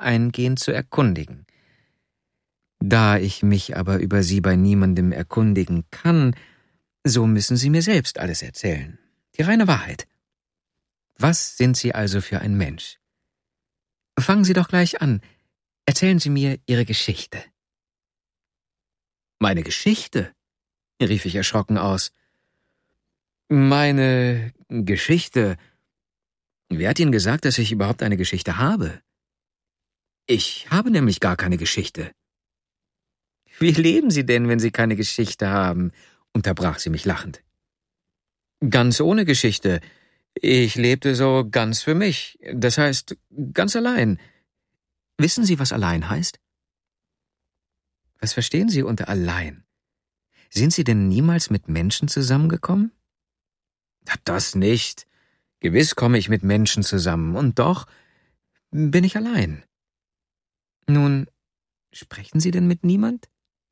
näher eingehend zu erkundigen. Da ich mich aber über Sie bei niemandem erkundigen kann, so müssen Sie mir selbst alles erzählen. Die reine Wahrheit. Was sind Sie also für ein Mensch? Fangen Sie doch gleich an. Erzählen Sie mir Ihre Geschichte. Meine Geschichte? Rief ich erschrocken aus. Meine Geschichte? Wer hat Ihnen gesagt, dass ich überhaupt eine Geschichte habe? Ich habe nämlich gar keine Geschichte. Wie leben Sie denn, wenn Sie keine Geschichte haben? Unterbrach sie mich lachend. Ganz ohne Geschichte. Ich lebte so ganz für mich. Das heißt, ganz allein. Wissen Sie, was allein heißt? Was verstehen Sie unter allein? Sind Sie denn niemals mit Menschen zusammengekommen? Das nicht. Gewiss komme ich mit Menschen zusammen, und doch bin ich allein. Nun, sprechen Sie denn mit niemand?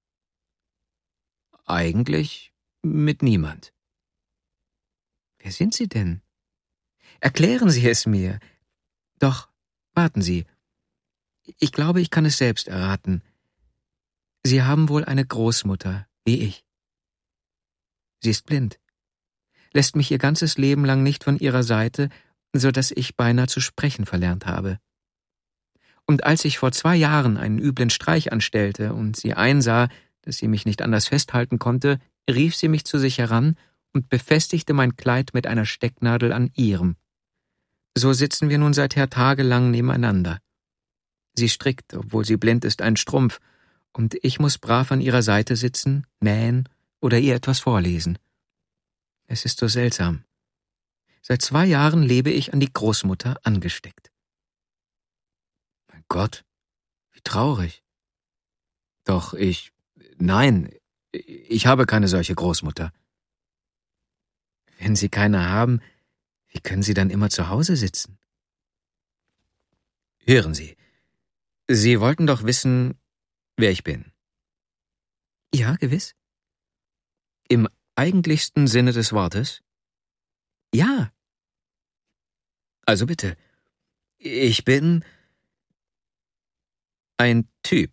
Eigentlich mit niemand. Wer sind Sie denn? Erklären Sie es mir. Doch, warten Sie. Ich glaube, ich kann es selbst erraten. Sie haben wohl eine Großmutter, wie ich. Sie ist blind, lässt mich ihr ganzes Leben lang nicht von ihrer Seite, so dass ich beinahe zu sprechen verlernt habe. Und als ich vor 2 Jahren einen üblen Streich anstellte und sie einsah, dass sie mich nicht anders festhalten konnte, rief sie mich zu sich heran und befestigte mein Kleid mit einer Stecknadel an ihrem. So sitzen wir nun seither tagelang nebeneinander. Sie strickt, obwohl sie blind ist, einen Strumpf, und ich muss brav an ihrer Seite sitzen, nähen oder ihr etwas vorlesen. Es ist so seltsam. Seit 2 Jahren lebe ich an die Großmutter angesteckt. Mein Gott, wie traurig. Doch nein, ich habe keine solche Großmutter. Wenn Sie keine haben, wie können Sie dann immer zu Hause sitzen? Hören Sie, Sie wollten doch wissen, wer ich bin. Ja, gewiss. Im eigentlichsten Sinne des Wortes? Ja. Also bitte, ich bin ein Typ.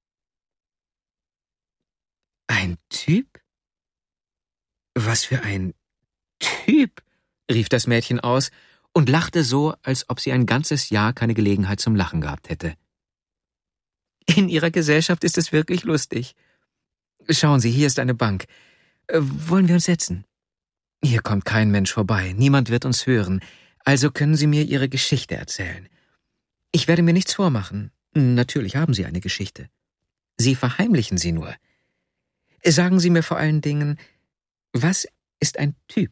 Ein Typ? Was für ein Typ? Rief das Mädchen aus und lachte so, als ob sie ein ganzes Jahr keine Gelegenheit zum Lachen gehabt hätte. In Ihrer Gesellschaft ist es wirklich lustig. Schauen Sie, hier ist eine Bank. Wollen wir uns setzen? Hier kommt kein Mensch vorbei, niemand wird uns hören, also können Sie mir Ihre Geschichte erzählen. Ich werde mir nichts vormachen. Natürlich haben Sie eine Geschichte. Sie verheimlichen sie nur. Sagen Sie mir vor allen Dingen, was ist ein Typ?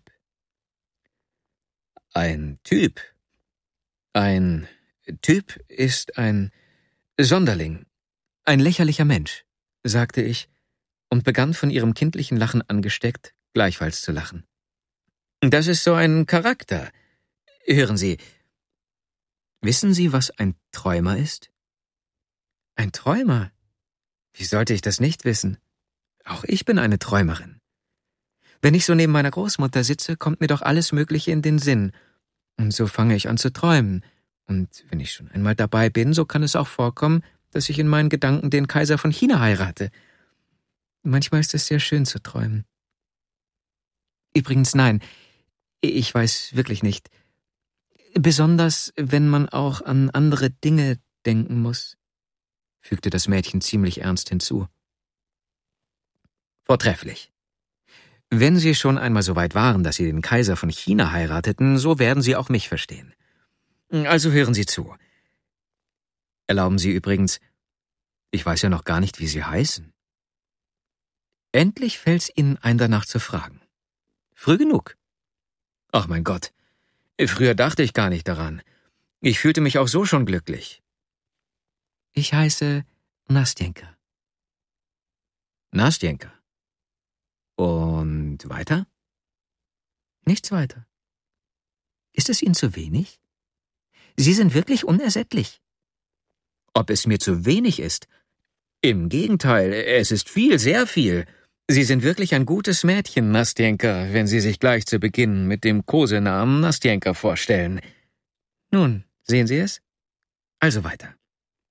Ein Typ? Ein Typ ist ein Sonderling, ein lächerlicher Mensch, sagte ich und begann von ihrem kindlichen Lachen angesteckt, gleichfalls zu lachen. Das ist so ein Charakter. Hören Sie, wissen Sie, was ein Träumer ist? Ein Träumer? Wie sollte ich das nicht wissen? Auch ich bin eine Träumerin. Wenn ich so neben meiner Großmutter sitze, kommt mir doch alles Mögliche in den Sinn. Und so fange ich an zu träumen. Und wenn ich schon einmal dabei bin, so kann es auch vorkommen, dass ich in meinen Gedanken den Kaiser von China heirate. Manchmal ist es sehr schön zu träumen. Übrigens nein, ich weiß wirklich nicht. Besonders, wenn man auch an andere Dinge denken muss, fügte das Mädchen ziemlich ernst hinzu. Vortrefflich. Wenn Sie schon einmal so weit waren, dass Sie den Kaiser von China heirateten, so werden Sie auch mich verstehen. Also hören Sie zu. Erlauben Sie übrigens, ich weiß ja noch gar nicht, wie Sie heißen. Endlich fällt's Ihnen ein, danach zu fragen. Früh genug. Ach mein Gott, früher dachte ich gar nicht daran. Ich fühlte mich auch so schon glücklich. Ich heiße Nastjenka. Nastjenka. Und weiter? Nichts weiter. Ist es Ihnen zu wenig? Sie sind wirklich unersättlich. Ob es mir zu wenig ist? Im Gegenteil, es ist viel, sehr viel. Sie sind wirklich ein gutes Mädchen, Nastjenka, wenn Sie sich gleich zu Beginn mit dem Kosenamen Nastjenka vorstellen. Nun, sehen Sie es? Also weiter.